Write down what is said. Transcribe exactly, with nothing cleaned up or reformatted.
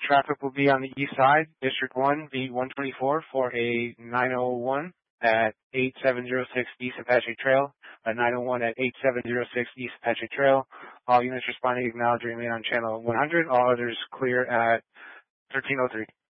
Traffic will be on the east side, District one, V one twenty-four for a nine oh one at eighty-seven oh six East Apache Trail, a nine oh one at eighty-seven oh six East Apache Trail. All units responding acknowledge remain on channel one hundred. All others clear at thirteen oh three.